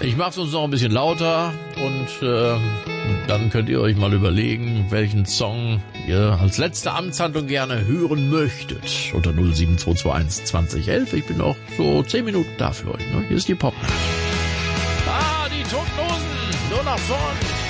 Ich mache es uns noch ein bisschen lauter und dann könnt ihr euch mal überlegen, welchen Song ihr als letzte Amtshandlung gerne hören möchtet. Unter 07221 2011. Ich bin noch so 10 Minuten da für euch. Ne? Hier ist die Popnacht. Die Toten Hosen, nur nach vorn.